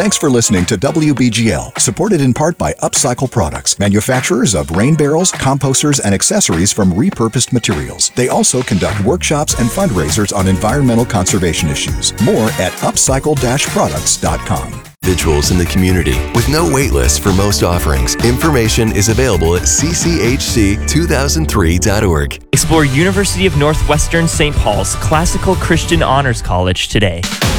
Thanks for listening to WBGL, supported in part by Upcycle Products, manufacturers of rain barrels, composters, and accessories from repurposed materials. They also conduct workshops and fundraisers on environmental conservation issues. More at upcycle-products.com. Individuals in the community with no wait list for most offerings. Information is available at cchc2003.org. Explore University of Northwestern St. Paul's Classical Christian Honors College today.